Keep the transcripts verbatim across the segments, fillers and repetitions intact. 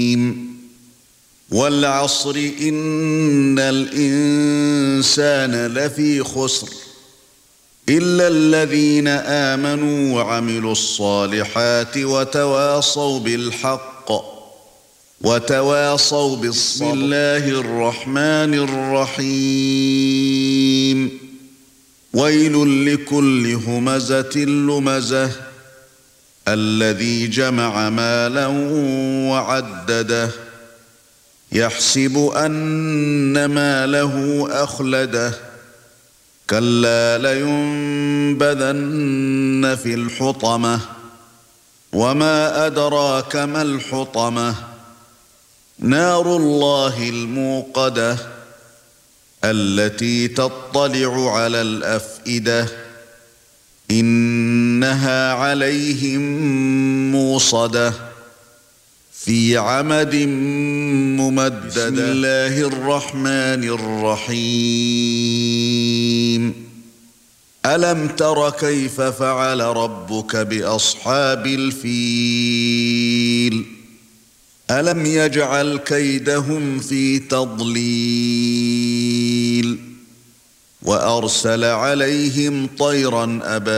وَالْعَصْرِ إِنَّ الْإِنسَانَ لَفِي خُسْرٍ إِلَّا الَّذِينَ آمَنُوا وَعَمِلُوا الصَّالِحَاتِ وَتَوَاصَوْا بِالْحَقِّ وَتَوَاصَوْا بِالصَّبْرِ. بسم الله الرحمن الرحيم. ويل لكل همزة لمزة الذي جمع مالا وعدده يحسب أن ماله أخلده كلا لينبذن في الحطمة وما أدراك ما الحطمة نار الله الموقدة التي تطلع على الأفئدة إنها عليهم موصدة في عمد ممددة. بسم الله الرحمن الرحيم. ألم تر كيف فعل ربك بأصحاب الفيل ألم يجعل كيدهم في تضليل وأرسل عليهم طيرا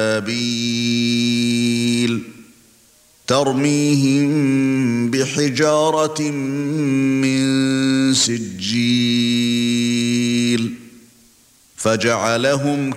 أبابيل ترميهم بحجارة من سجيل فجعلهم